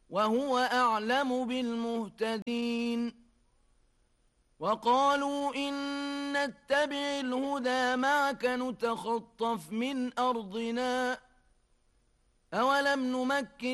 وهو أعلم بالمهتدين. وقالوا إن نتبع الهدى معك نتخطف من أرضنا أولم نمكن